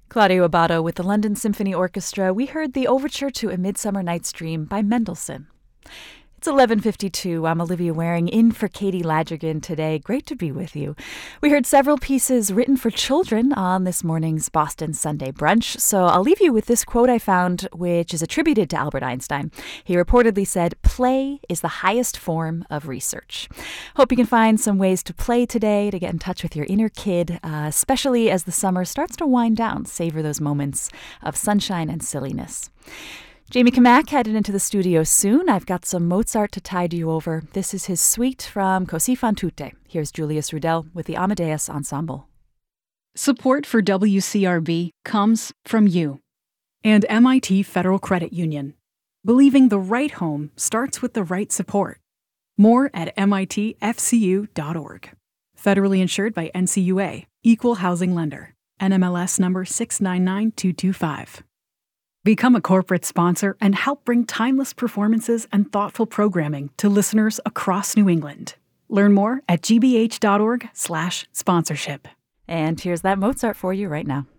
Claudio Abbado with the London Symphony Orchestra. We heard the overture to A Midsummer Night's Dream by Mendelssohn. It's 11:52. I'm Olivia Waring in for Katie Ladrigan today. Great to be with you. We heard several pieces written for children on this morning's Boston Sunday Brunch, so I'll leave you with this quote I found, which is attributed to Albert Einstein. He reportedly said, "Play is the highest form of research." Hope you can find some ways to play today, to get in touch with your inner kid, especially as the summer starts to wind down. Savor those moments of sunshine and silliness. Jamie Kamak headed into the studio soon. I've got some Mozart to tide you over. This is his suite from Così fan tutte. Here's Julius Rudel with the Amadeus Ensemble. Support for WCRB comes from you and MIT Federal Credit Union. Believing the right home starts with the right support. More at mitfcu.org. Federally insured by NCUA, Equal Housing Lender. NMLS number 699225. Become a corporate sponsor and help bring timeless performances and thoughtful programming to listeners across New England. Learn more at gbh.org/sponsorship. And here's that Mozart for you right now.